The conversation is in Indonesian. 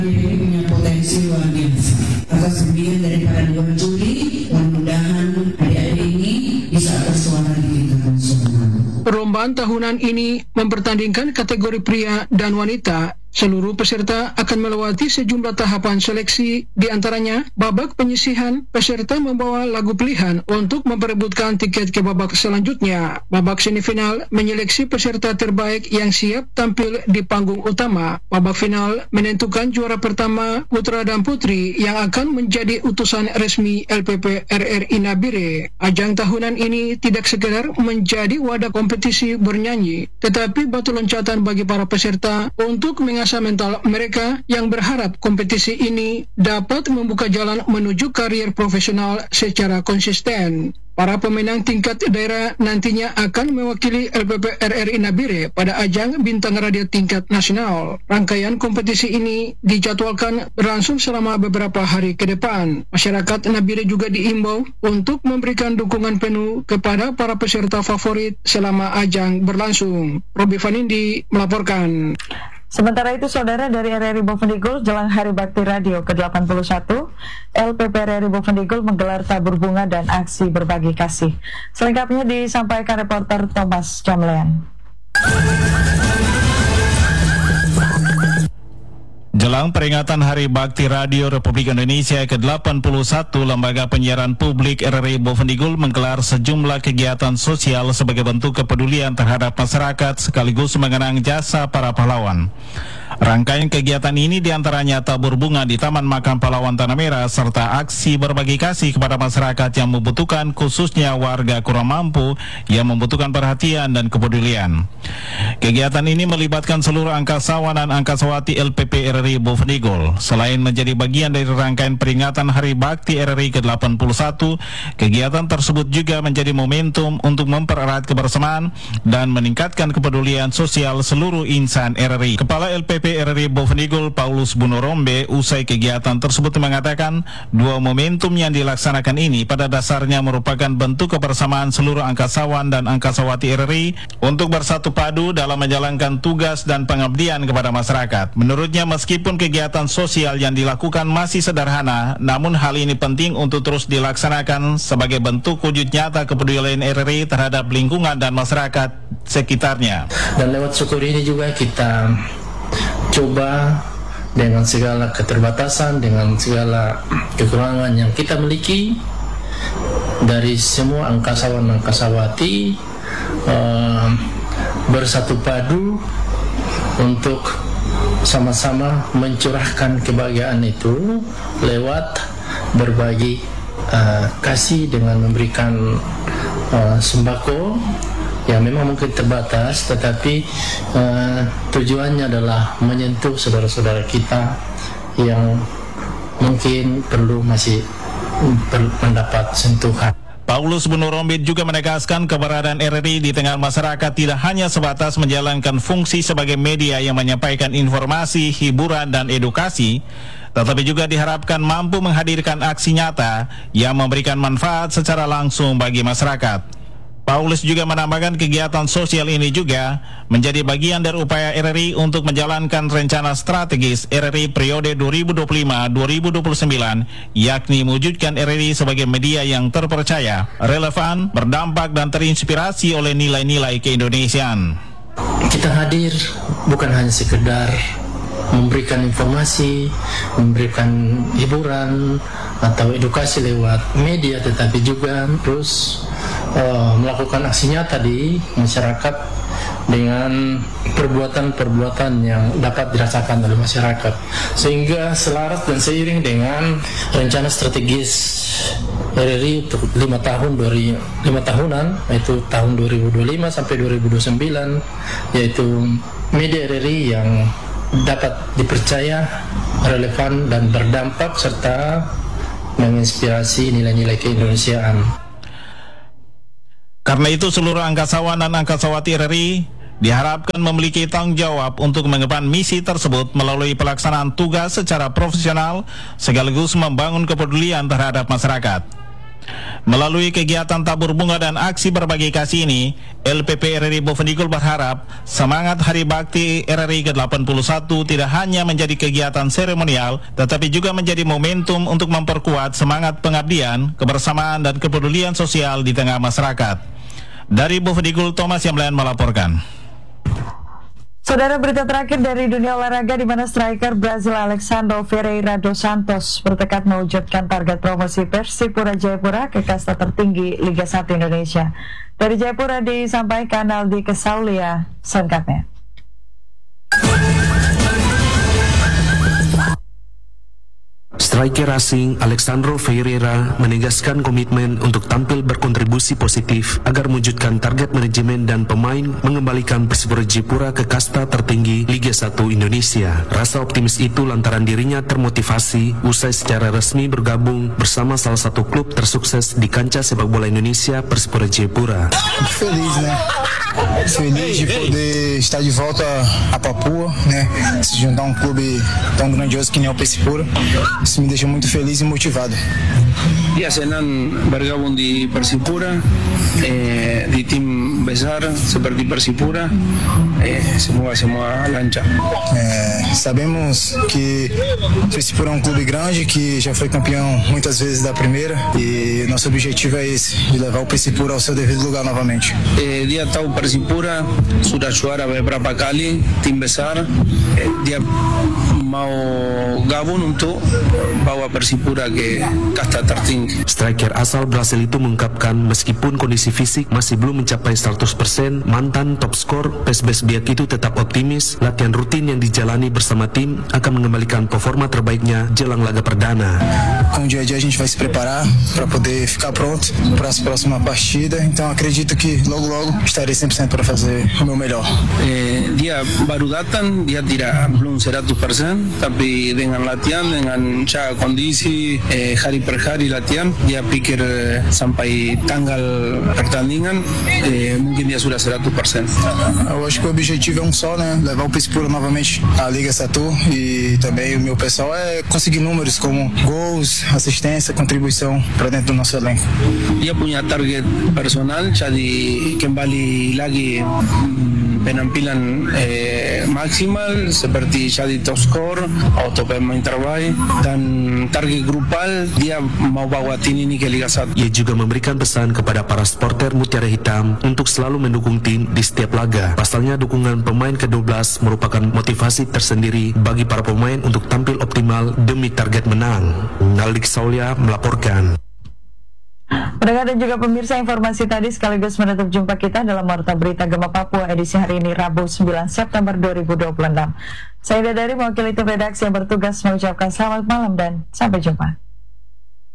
punya potensi luar biasa. Atas bimbingan daripada 2 Juli, mudah-mudahan adik-adik ini bisa bersuara di tingkat nasional. Perlombaan tahunan ini mempertandingkan kategori pria dan wanita. Seluruh peserta akan melewati sejumlah tahapan seleksi, di antaranya babak penyisihan. Peserta membawa lagu pilihan untuk memperebutkan tiket ke babak selanjutnya. Babak semifinal menyeleksi peserta terbaik yang siap tampil di panggung utama. Babak final menentukan juara pertama putra dan putri yang akan menjadi utusan resmi LPP RRI Nabire. Ajang tahunan ini tidak sekedar menjadi wadah kompetisi bernyanyi, tetapi batu loncatan bagi para peserta untuk mengasah mental mereka yang berharap kompetisi ini dapat membuka jalan menuju karier profesional secara konsisten. Para pemenang tingkat daerah nantinya akan mewakili LPP RRI Nabire pada ajang bintang radio tingkat nasional. Rangkaian kompetisi ini dijadwalkan berlangsung selama beberapa hari ke depan. Masyarakat Nabire juga diimbau untuk memberikan dukungan penuh kepada para peserta favorit selama ajang berlangsung. Robi Vanindi melaporkan. Sementara itu, saudara, dari RRI Bovendigul, jelang Hari Bakti Radio ke-81, LPP RRI Bovendigul menggelar tabur bunga dan aksi berbagi kasih. Selengkapnya disampaikan reporter Thomas Jamlean. Jelang peringatan Hari Bakti Radio Republik Indonesia ke-81, Lembaga Penyiaran Publik RRI Bovendigul menggelar sejumlah kegiatan sosial sebagai bentuk kepedulian terhadap masyarakat sekaligus mengenang jasa para pahlawan. Rangkaian kegiatan ini diantaranya tabur bunga di Taman Makam Pahlawan Tanah Merah serta aksi berbagi kasih kepada masyarakat yang membutuhkan, khususnya warga kurang mampu yang membutuhkan perhatian dan kepedulian. Kegiatan ini melibatkan seluruh angkasawan dan angkasawati LPP RRI Bovendigul. Selain menjadi bagian dari rangkaian peringatan Hari Bakti RRI ke-81, kegiatan tersebut juga menjadi momentum untuk mempererat kebersamaan dan meningkatkan kepedulian sosial seluruh insan RRI. Kepala LPP RRI Bovendigul Paulus Bunorombe usai kegiatan tersebut mengatakan, dua momentum yang dilaksanakan ini pada dasarnya merupakan bentuk kebersamaan seluruh angkasawan dan angkasawati RRI untuk bersatu padu dalam menjalankan tugas dan pengabdian kepada masyarakat. Menurutnya, meskipun kegiatan sosial yang dilakukan masih sederhana, namun hal ini penting untuk terus dilaksanakan sebagai bentuk wujud nyata kepedulian RRI terhadap lingkungan dan masyarakat sekitarnya. Dan lewat syukur ini juga kita coba dengan segala keterbatasan, dengan segala kekurangan yang kita miliki, dari semua angkasawan-angkasawati bersatu padu untuk sama-sama mencurahkan kebahagiaan itu lewat berbagi kasih dengan memberikan sembako yang memang mungkin terbatas, tetapi tujuannya adalah menyentuh saudara-saudara kita yang mungkin masih mendapat sentuhan. Paulus Bunorombe juga menegaskan keberadaan RRI di tengah masyarakat tidak hanya sebatas menjalankan fungsi sebagai media yang menyampaikan informasi, hiburan, dan edukasi, tetapi juga diharapkan mampu menghadirkan aksi nyata yang memberikan manfaat secara langsung bagi masyarakat. Paulus juga menambahkan kegiatan sosial ini juga menjadi bagian dari upaya RRI untuk menjalankan rencana strategis RRI periode 2025-2029, yakni mewujudkan RRI sebagai media yang terpercaya, relevan, berdampak, dan terinspirasi oleh nilai-nilai keindonesiaan. Kita hadir bukan hanya sekedar memberikan informasi, memberikan hiburan atau edukasi lewat media, tetapi juga terus melakukan aksi nyata di masyarakat dengan perbuatan-perbuatan yang dapat dirasakan oleh masyarakat, sehingga selaras dan seiring dengan rencana strategis RRI untuk 5 tahunan, yaitu tahun 2025 sampai 2029, yaitu media RRI yang dapat dipercaya, relevan, dan berdampak serta menginspirasi nilai-nilai keindonesiaan. Karena itu seluruh angkasawan dan angkasawati RRI diharapkan memiliki tanggung jawab untuk mengemban misi tersebut melalui pelaksanaan tugas secara profesional sekaligus membangun kepedulian terhadap masyarakat. Melalui kegiatan tabur bunga dan aksi berbagi kasih ini, LPP RRI Bovendigul berharap semangat Hari Bakti RRI ke-81 tidak hanya menjadi kegiatan seremonial, tetapi juga menjadi momentum untuk memperkuat semangat pengabdian, kebersamaan, dan kepedulian sosial di tengah masyarakat. Dari Bovendigul, Thomas Yamlayan melaporkan. Saudara, berita terakhir dari dunia olahraga di mana striker Brazil Alexandre Ferreira dos Santos bertekad mewujudkan target promosi Persipura Jayapura ke kasta tertinggi Liga 1 Indonesia. Dari Jayapura disampaikan Aldi Kesaulia selengkapnya. Striker asing Alexandre Ferreira menegaskan komitmen untuk tampil berkontribusi positif agar mewujudkan target manajemen dan pemain mengembalikan Persipura Jayapura ke kasta tertinggi Liga 1 Indonesia. Rasa optimis itu lantaran dirinya termotivasi usai secara resmi bergabung bersama salah satu klub tersukses di kancah sepak bola Indonesia, Persipura Jayapura. Feliz, né? Feliz de poder estar de volta a Papua, né? Se juntar a clube tão grandioso que nem o Persipura. Isso me deixa muito feliz e motivado. Ya, senang bergabung di Persipura, di tim besar seperti Persipura. Semoga semua lancar. Sabemos que Persipura é um clube grande que já foi campeão muitas vezes da primeira e nosso objetivo é esse, de levar o Persipura ao seu devido lugar novamente. Dia tahu Persipura sudah juara beberapa kali tim besar. Dia mau gabung untuk bawa Persipura ke kasta tertinggi. Striker asal Brasil itu mengungkapkan meskipun kondisi fisik masih belum mencapai 100%, mantan top skor PSBS Biak itu tetap optimis latihan rutin yang dijalani bersama tim akan mengembalikan performa terbaiknya jelang laga perdana. Com o dia a dia a gente vai se preparar para poder ficar pronto para a próxima partida, então acredito que logo estarei 100% para fazer o meu melhor. Dia baru datang, dia belum 100%, tapi dengan latihan, dengan kondisi hari per hari latihan, dia pikir sampai tanggal pertandingan mungkin dia sudah 100%. Eu acho que o objetivo é um só, né? Levar o Persipura novamente à Liga Satu e também o meu pessoal é conseguir números como gols, assistência, contribuição para dentro do nosso elenco. Dia punya target personal, jadi kembali lagi penampilan maksimal seperti jadi top skor atau pemain terbaik, dan target grupal dia mau bawa tim ini ke Liga 1. Ia juga memberikan pesan kepada para supporter Mutiara Hitam untuk selalu mendukung tim di setiap laga. Pasalnya dukungan pemain ke-12 merupakan motivasi tersendiri bagi para pemain untuk tampil optimal demi target menang. Naldik Saulia melaporkan. Pendengar dan juga pemirsa, informasi tadi sekaligus menutup jumpa kita dalam Warta Berita Gema Papua edisi hari ini Rabu 9 September 2026. Saya dari mewakili tim redaksi yang bertugas mengucapkan selamat malam dan sampai jumpa.